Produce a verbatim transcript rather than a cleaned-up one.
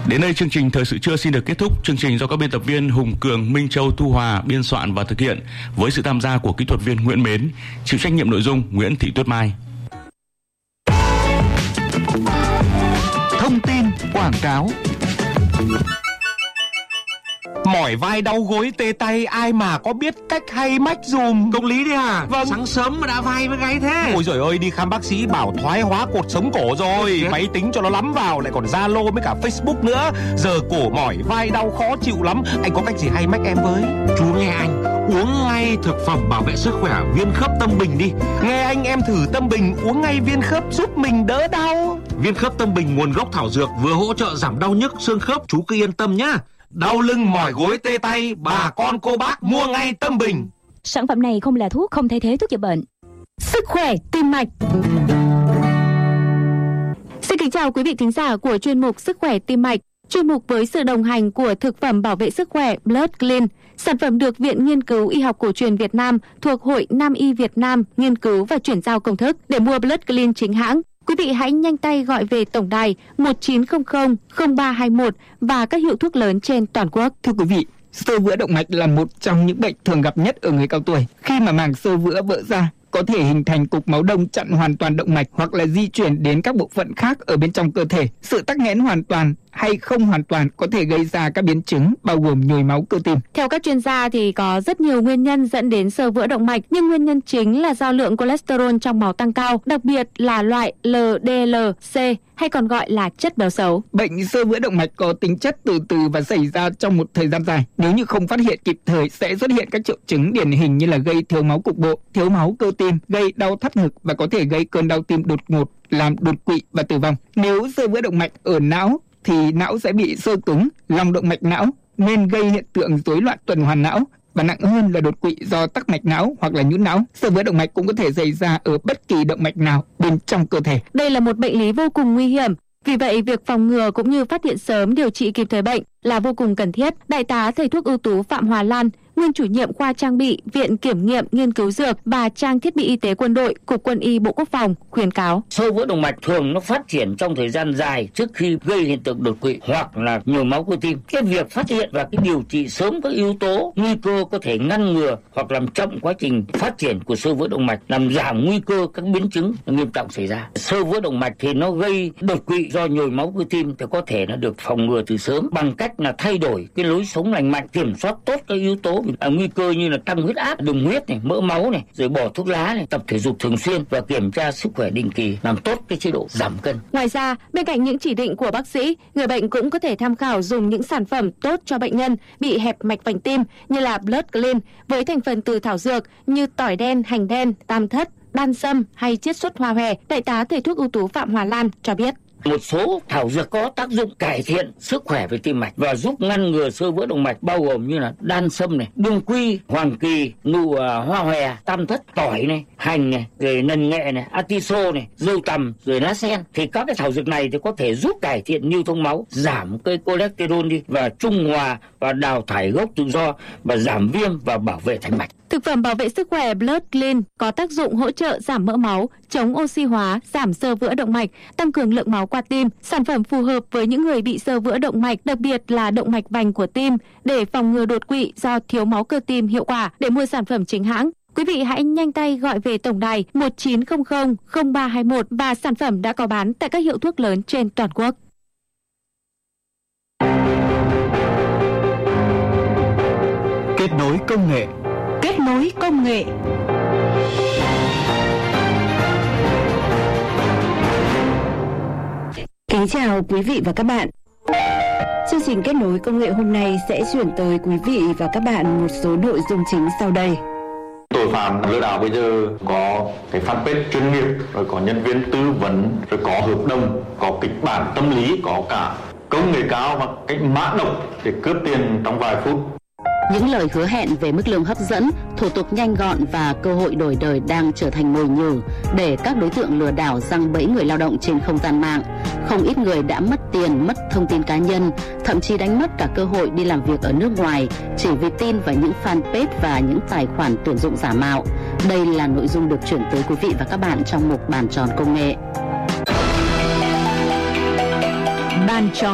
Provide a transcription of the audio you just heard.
Đến đây chương trình Thời sự trưa xin được kết thúc. Chương trình do các biên tập viên Hùng Cường, Minh Châu, Thu Hòa biên soạn và thực hiện với sự tham gia của kỹ thuật viên Nguyễn Mến, chịu trách nhiệm nội dung Nguyễn Thị Tuyết Mai. Thông tin quảng cáo. Mỏi vai đau gối tê tay, ai mà có biết cách hay mách dùm. Công lý đấy à? Vâng. Sáng sớm mà đã vai với gáy thế. Ôi giời ơi, đi khám bác sĩ bảo thoái hóa cột sống cổ rồi. Thế? Máy tính cho nó lắm vào, lại còn Zalo với cả Facebook nữa. Giờ cổ mỏi vai đau khó chịu lắm. Anh có cách gì hay mách em với? Chú nghe anh, uống ngay thực phẩm bảo vệ sức khỏe viên khớp Tâm Bình đi. Nghe anh, em thử Tâm Bình uống ngay viên khớp giúp mình đỡ đau. Viên khớp Tâm Bình nguồn gốc thảo dược, vừa hỗ trợ giảm đau nhức xương khớp, chú cứ yên tâm nhá. Đau lưng mỏi gối tê tay, bà con cô bác mua ngay Tâm Bình. Sản phẩm này không là thuốc, không thay thế thuốc chữa bệnh. Sức khỏe tim mạch. Xin kính chào quý vị thính giả của chuyên mục Sức khỏe tim mạch. Chuyên mục với sự đồng hành của thực phẩm bảo vệ sức khỏe Blood Clean. Sản phẩm được Viện Nghiên cứu Y học Cổ truyền Việt Nam thuộc Hội Nam y Việt Nam nghiên cứu và chuyển giao công thức. Để mua Blood Clean chính hãng, quý vị hãy nhanh tay gọi về tổng đài một chín không không không ba hai mốt và các hiệu thuốc lớn trên toàn quốc. Thưa quý vị, xơ vữa động mạch là một trong những bệnh thường gặp nhất ở người cao tuổi. Khi mà màng xơ vữa vỡ ra, có thể hình thành cục máu đông chặn hoàn toàn động mạch hoặc là di chuyển đến các bộ phận khác ở bên trong cơ thể. Sự tắc nghẽn hoàn toàn hay không hoàn toàn có thể gây ra các biến chứng bao gồm nhồi máu cơ tim. Theo các chuyên gia thì có rất nhiều nguyên nhân dẫn đến xơ vữa động mạch, nhưng nguyên nhân chính là do lượng cholesterol trong máu tăng cao, đặc biệt là loại lờ đê lờ xê hay còn gọi là chất béo xấu. Bệnh xơ vữa động mạch có tính chất từ từ và xảy ra trong một thời gian dài. Nếu như không phát hiện kịp thời sẽ xuất hiện các triệu chứng điển hình như là gây thiếu máu cục bộ, thiếu máu cơ tim, gây đau thắt ngực và có thể gây cơn đau tim đột ngột, làm đột quỵ và tử vong. Nếu xơ vữa động mạch ở não thì não sẽ bị xơ cứng, lòng động mạch não nên gây hiện tượng rối loạn tuần hoàn não và nặng hơn là đột quỵ do tắc mạch não hoặc là nhũn não. Xơ vữa động mạch cũng có thể xảy ra ở bất kỳ động mạch nào bên trong cơ thể. Đây là một bệnh lý vô cùng nguy hiểm. Vì vậy, việc phòng ngừa cũng như phát hiện sớm, điều trị kịp thời bệnh là vô cùng cần thiết. Đại tá thầy thuốc ưu tú Phạm Hòa Lan, nguyên chủ nhiệm khoa trang bị, Viện Kiểm nghiệm Nghiên cứu Dược và Trang thiết bị y tế quân đội, Cục Quân y Bộ Quốc phòng khuyến cáo. Xơ vữa động mạch thường nó phát triển trong thời gian dài trước khi gây hiện tượng đột quỵ hoặc là nhồi máu cơ tim. Cái việc phát hiện và cái điều trị sớm các yếu tố nguy cơ có thể ngăn ngừa hoặc làm chậm quá trình phát triển của xơ vữa động mạch, làm giảm nguy cơ các biến chứng nghiêm trọng xảy ra. Xơ vữa động mạch thì nó gây đột quỵ do nhồi máu cơ tim thì có thể nó được phòng ngừa từ sớm bằng cách là thay đổi cái lối sống lành mạnh, kiểm soát tốt các yếu tố à, nguy cơ như là tăng huyết áp, đường huyết này, mỡ máu này, rồi bỏ thuốc lá này, tập thể dục thường xuyên và kiểm tra sức khỏe định kỳ, làm tốt cái chế độ giảm cân. Ngoài ra, bên cạnh những chỉ định của bác sĩ, người bệnh cũng có thể tham khảo dùng những sản phẩm tốt cho bệnh nhân bị hẹp mạch vành tim như là Blood Clean với thành phần từ thảo dược như tỏi đen, hành đen, tam thất, đan sâm hay chiết xuất hoa hòe. Đại tá thầy thuốc ưu tú Phạm Hòa Lan cho biết. Một số thảo dược có tác dụng cải thiện sức khỏe về tim mạch và giúp ngăn ngừa xơ vữa động mạch, bao gồm như là đan sâm này, đương quy, hoàng kỳ, nụ uh, hoa hòe, tam thất, tỏi này, hành này, rồi nần nghệ này, atiso này, dâu tằm, rồi lá sen. Thì các cái thảo dược này thì có thể giúp cải thiện lưu thông máu, giảm cái cholesterol đi và trung hòa và đào thải gốc tự do và giảm viêm và bảo vệ thành mạch. Thực phẩm bảo vệ sức khỏe Blood Clean có tác dụng hỗ trợ giảm mỡ máu, chống oxy hóa, giảm xơ vữa động mạch, tăng cường lượng máu qua tim. Sản phẩm phù hợp với những người bị xơ vữa động mạch, đặc biệt là động mạch vành của tim, để phòng ngừa đột quỵ do thiếu máu cơ tim hiệu quả. Để mua sản phẩm chính hãng, quý vị hãy nhanh tay gọi về tổng đài một chín không không không ba hai mốt và sản phẩm đã có bán tại các hiệu thuốc lớn trên toàn quốc. Kết nối công nghệ. Kết nối công nghệ. Kính chào quý vị và các bạn. Chương trình Kết nối công nghệ hôm nay sẽ chuyển tới quý vị và các bạn một số nội dung chính sau đây. Tội phạm lừa đảo bây giờ có cái fanpage chuyên nghiệp, rồi có nhân viên tư vấn, rồi có hợp đồng, có kịch bản tâm lý, có cả công nghệ cao và cách mã độc để cướp tiền trong vài phút. Những lời hứa hẹn về mức lương hấp dẫn, thủ tục nhanh gọn và cơ hội đổi đời đang trở thành mồi nhử để các đối tượng lừa đảo giăng bẫy người lao động trên không gian mạng. Không ít người đã mất tiền, mất thông tin cá nhân, thậm chí đánh mất cả cơ hội đi làm việc ở nước ngoài chỉ vì tin vào những fanpage và những tài khoản tuyển dụng giả mạo. Đây là nội dung được chuyển tới quý vị và các bạn trong mục Bàn tròn công nghệ. Bàn tròn